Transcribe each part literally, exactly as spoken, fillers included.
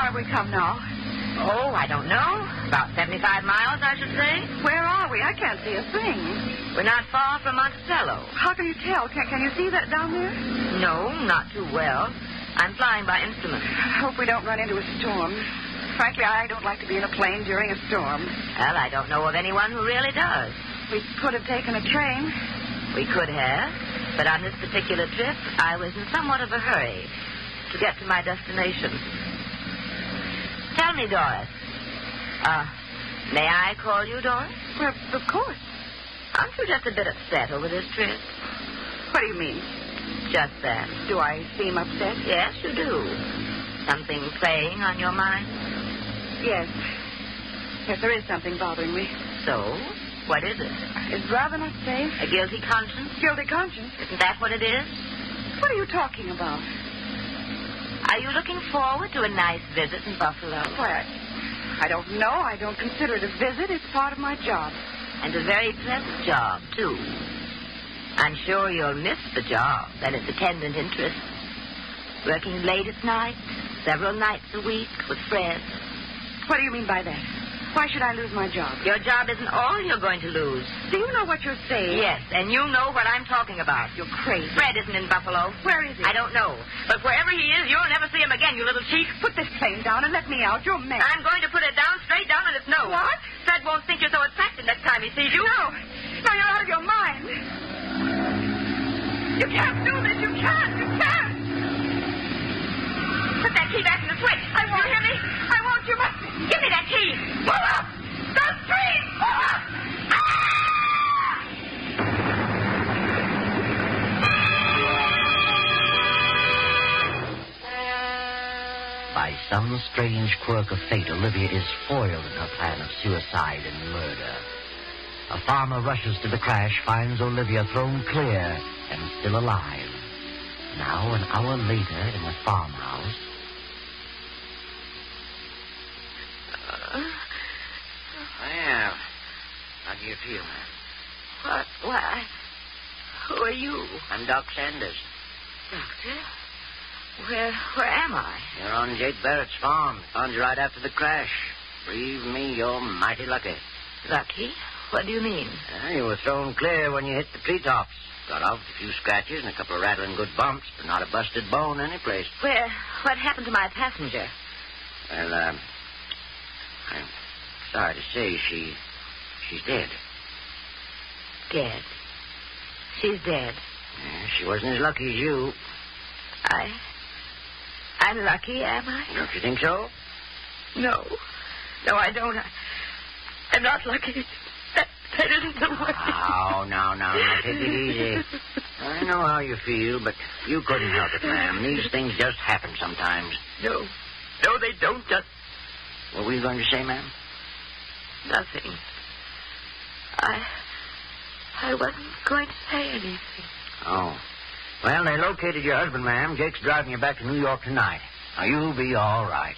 far have we come now? Oh, I don't know. About seventy-five miles, I should say. Where are we? I can't see a thing. We're not far from Monticello. How can you tell? Can, can you see that down there? No, not too well. I'm flying by instrument. I hope we don't run into a storm. Frankly, I don't like to be in a plane during a storm. Well, I don't know of anyone who really does. We could have taken a train. We could have, but on this particular trip, I was in somewhat of a hurry to get to my destination. Tell me, Doris. Uh, may I call you Doris? Well, of course. Aren't you just a bit upset over this trip? What do you mean? Just that. Do I seem upset? Yes, you do. Something playing on your mind? Yes. Yes, there is something bothering me. So, what is it? I'd rather not say. A guilty conscience? Guilty conscience? Isn't that what it is? What are you talking about? Are you looking forward to a nice visit in Buffalo? Why, I, I don't know. I don't consider it a visit. It's part of my job. And a very pleasant job, too. I'm sure you'll miss the job and its attendant interests. Working late at night, several nights a week with friends. What do you mean by that? Why should I lose my job? Your job isn't all you're going to lose. Do you know what you're saying? Yes, and you know what I'm talking about. You're crazy. Fred isn't in Buffalo. Where is he? I don't know. But wherever he is, you'll never see him again, you little cheat. Put this plane down and let me out. You're mad. I'm going to put it down, straight down on its nose. What? Fred won't think you're so attractive next time he sees you. No. No, you're out of your mind. You can't do this. You can't. You can't. Put that key back in the switch. I won't. You hear me? I won't. You must. Give me that key. Pull up. Don't scream. Pull up. By some strange quirk of fate, Olivia is foiled in her plan of suicide and murder. A farmer rushes to the crash, finds Olivia thrown clear and still alive. Now, an hour later, in the farmhouse. Uh, well, how do you feel, man? What? Why? Who are you? I'm Doc Sanders. Doctor? Where, where am I? You're on Jake Barrett's farm. Found you right after the crash. Believe me, you're mighty lucky. Lucky? What do you mean? Uh, you were thrown clear when you hit the treetops. Got off with a few scratches and a couple of rattling good bumps, but not a busted bone anyplace. Where? What happened to my passenger? Well, uh, I'm sorry to say she, she's dead. Dead. She's dead. Yeah, she wasn't as lucky as you. I... I'm lucky, am I? Don't you think so? No. No, I don't. I, I'm not lucky. That, that isn't the way. Oh, no, no, no. Take it easy. I know how you feel, but you couldn't help it, ma'am. These things just happen sometimes. No. No, they don't just... What were you going to say, ma'am? Nothing. I... I wasn't going to say anything. Oh. Well, they located your husband, ma'am. Jake's driving you back to New York tonight. Now, you'll be all right.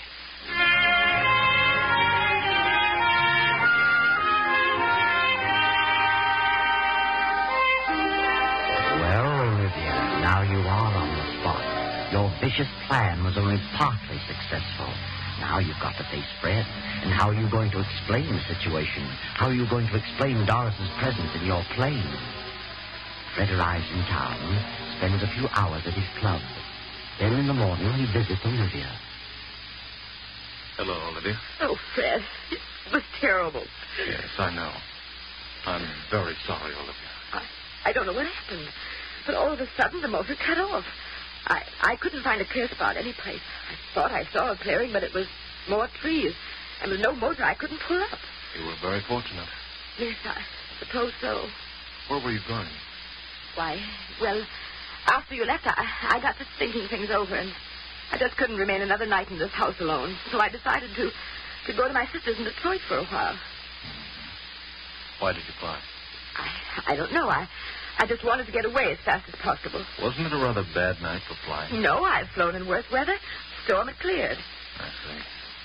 Well, Olivia, now you are on the spot. Your vicious plan was only partly successful. Now you've got to face Fred. And how are you going to explain the situation? How are you going to explain Doris's presence in your plane? Fred arrives in town, spends a few hours at his club. Then in the morning he visits Olivia. Hello, Olivia. Oh, Fred. It was terrible. Yes, I know. I'm very sorry, Olivia. I, I don't know what happened. But all of a sudden, the motor cut off. I, I couldn't find a clear spot any place. I thought I saw a clearing, but it was more trees. And with no motor, I couldn't pull up. You were very fortunate. Yes, I suppose so. Where were you going? Why, well, after you left, I, I got to thinking things over, and I just couldn't remain another night in this house alone. So I decided to, to go to my sister's in Detroit for a while. Mm-hmm. Why did you fly? I, I don't know. I, I just wanted to get away as fast as possible. Wasn't it a rather bad night for flying? No, I've flown in worse weather. Storm had cleared. I see.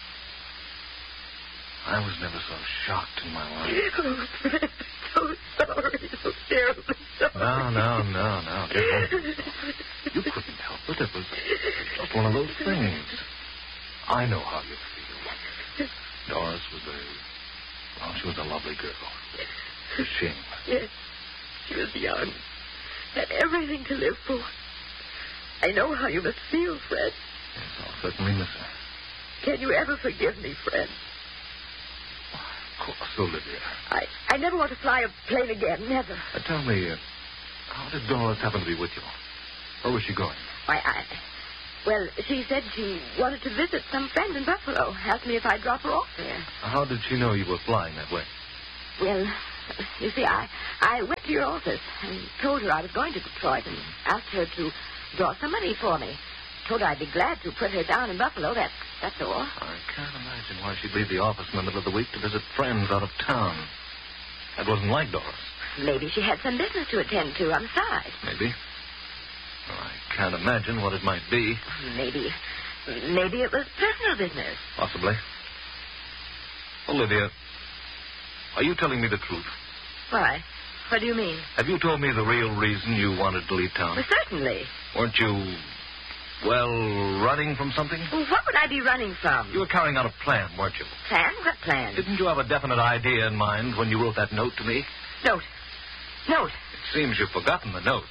I was never so shocked in my life. Oh, Fred, so sorry, so terribly sorry. No, no, no, no. Get home. You couldn't help it. It was just one of those things. I know how you feel. Doris was a... Well, she was a lovely girl. It's a shame. Yes. She was young. Had everything to live for. I know how you must feel, Fred. Yes, I'll certainly miss her. Can you ever forgive me, Fred? Of course, Olivia. I, I never want to fly a plane again, never. Uh, tell me, uh, how did Doris happen to be with you? Where was she going? Why, I... Well, she said she wanted to visit some friend in Buffalo. Asked me if I'd drop her off there. How did she know you were flying that way? Well, you see, I, I went to your office and told her I was going to Detroit and asked her to draw some money for me. Told her I'd be glad to put her down in Buffalo. That's, that's all. I can't imagine why she'd leave the office in the middle of the week to visit friends out of town. That wasn't like Doris. Maybe she had some business to attend to on the side. Maybe. Well, I can't imagine what it might be. Maybe, maybe it was personal business. Possibly. Olivia, are you telling me the truth? Why? What do you mean? Have you told me the real reason you wanted to leave town? Well, certainly. Weren't you, well, running from something? Well, what would I be running from? You were carrying out a plan, weren't you? Plan? What plan? Didn't you have a definite idea in mind when you wrote that note to me? Note. Note. It seems you've forgotten the note.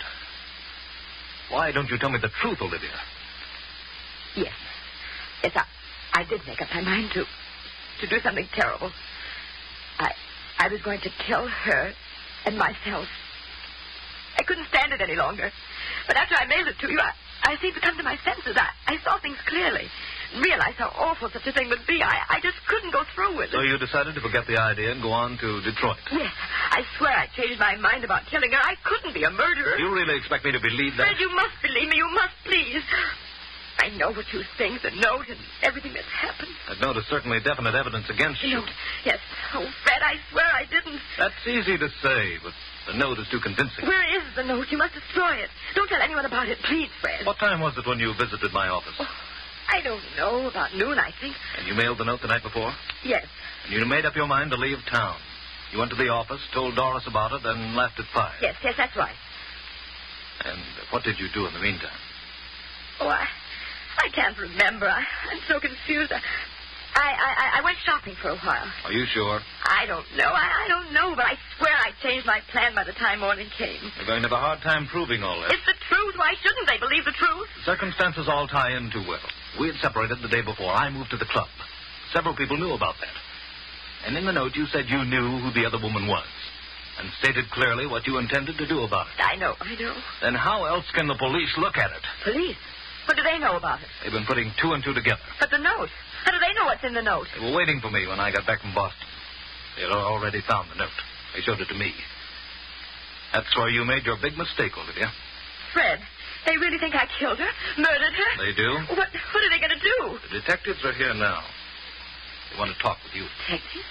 Why don't you tell me the truth, Olivia? Yes. Yes, I, I did make up my mind to, to do something terrible. I, I was going to kill her and myself. I couldn't stand it any longer. But after I mailed it to you, I, I seemed to come to my senses. I, I saw things clearly and realized how awful such a thing would be. I, I just couldn't go through with it. So you decided to forget the idea and go on to Detroit? Yes. I swear I changed my mind about killing her. I couldn't be a murderer. You really expect me to believe that? Fred, you must believe me. You must, please. I know what you think, the note and everything that's happened. That note is certainly definite evidence against The you. note? Yes. Oh, Fred, I swear I didn't. That's easy to say, but the note is too convincing. Where is the note? You must destroy it. Don't tell anyone about it, please, Fred. What time was it when you visited my office? Oh, I don't know. About noon, I think. And you mailed the note the night before? Yes. And you made up your mind to leave town. You went to the office, told Doris about it, and left at five. Yes, yes, that's right. And what did you do in the meantime? Oh, I, I can't remember. I, I'm so confused. I, I, I, I went shopping for a while. Are you sure? I don't know. I, I don't know, but I swear I changed my plan by the time morning came. You're going to have a hard time proving all this. It's the truth. Why shouldn't they believe the truth? Circumstances all tie in too well. We had separated the day before. I moved to the club. Several people knew about that. And in the note, you said you knew who the other woman was and stated clearly what you intended to do about it. I know, I know. Then how else can the police look at it? Police? What do they know about it? They've been putting two and two together. But the note. How do they know what's in the note? They were waiting for me when I got back from Boston. They had already found the note. They showed it to me. That's where you made your big mistake, Olivia. Fred, they really think I killed her? Murdered her? They do. What, what are they going to do? The detectives are here now. They want to talk with you. Detectives?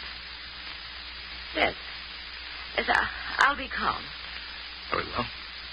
Yes. Yes, I, I'll be calm. Very well.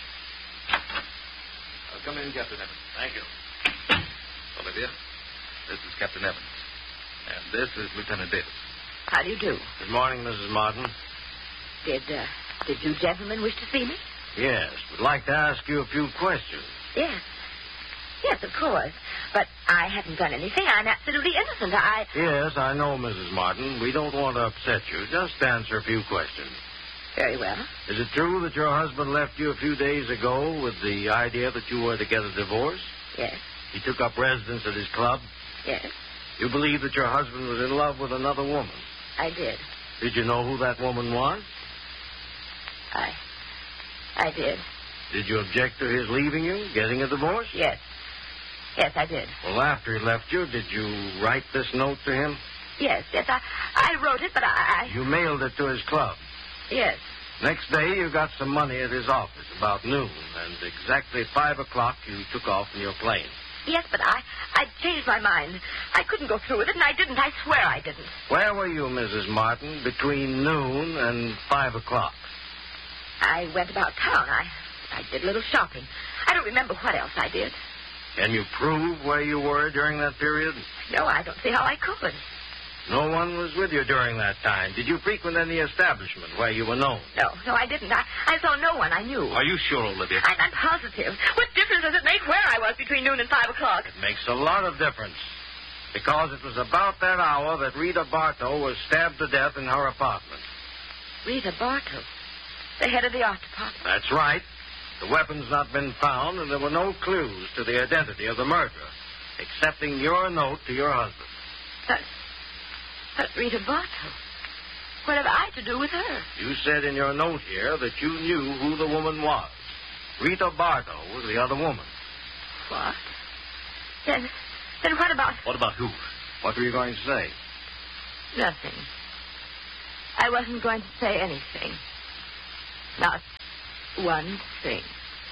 I'll come in, Captain Evans. Thank you. Olivia, this is Captain Evans. And this is Lieutenant Davis. How do you do? Good morning, Missus Martin. Did, uh, did you gentlemen wish to see me? Yes, would like to ask you a few questions. Yes. Yes, of course. But I haven't done anything. I'm absolutely innocent. I... Yes, I know, Missus Martin. We don't want to upset you. Just answer a few questions. Very well. Is it true that your husband left you a few days ago with the idea that you were to get a divorce? Yes. He took up residence at his club? Yes. You believe that your husband was in love with another woman? I did. Did you know who that woman was? I... I did. Did you object to his leaving you, getting a divorce? Yes. Yes, I did. Well, after he left you, did you write this note to him? Yes, yes, I, I wrote it, but I, I... You mailed it to his club. Yes. Next day, you got some money at his office, about noon, and exactly at five o'clock, you took off in your plane. Yes, but I, I changed my mind. I couldn't go through with it, and I didn't. I swear I didn't. Where were you, Missus Martin, between noon and five o'clock? I went about town. I, I did a little shopping. I don't remember what else I did. Can you prove where you were during that period? No, I don't see how I could. No one was with you during that time. Did you frequent any establishment where you were known? No, no, I didn't. I, I saw no one I knew. Are you sure, Olivia? I'm, I'm positive. What difference does it make where I was between noon and five o'clock? It makes a lot of difference. Because it was about that hour that Rita Bartow was stabbed to death in her apartment. Rita Bartow, the head of the art department. That's right. The weapon's not been found, and there were no clues to the identity of the murderer, excepting your note to your husband. But, but Rita Bartow, what have I to do with her? You said in your note here that you knew who the woman was. Rita Bartow was the other woman. What? Then, then what about... What about who? What were you going to say? Nothing. I wasn't going to say anything. Not one thing.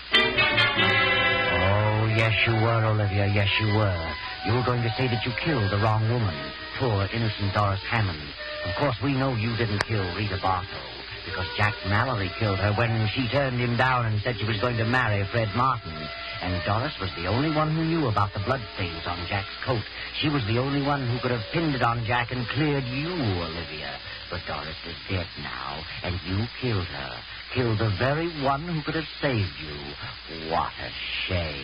Oh, yes, you were, Olivia. Yes, you were. You were going to say that you killed the wrong woman. Poor, innocent Doris Hammond. Of course, we know you didn't kill Rita Bartow, because Jack Mallory killed her when she turned him down and said she was going to marry Fred Martin. And Doris was the only one who knew about the bloodstains on Jack's coat. She was the only one who could have pinned it on Jack and cleared you, Olivia. But Doris is dead now, and you killed her. Killed the very one who could have saved you. What a shame.